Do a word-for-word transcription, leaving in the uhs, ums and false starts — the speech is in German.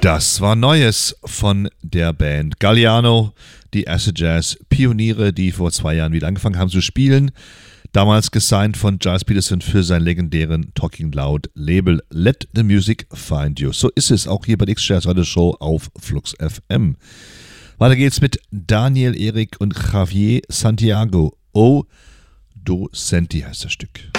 Das war Neues von der Band Galliano, die Acid Jazz Pioniere, die vor zwei Jahren wieder angefangen haben zu spielen. Damals gesigned von Giles Peterson für sein legendären Talking Loud Label Let the Music Find You. So ist es auch hier bei der X-Jazz Radio Show auf Flux F M. Weiter geht's mit Daniel Erik und Javier Santiago. Oh, do senti heißt das Stück.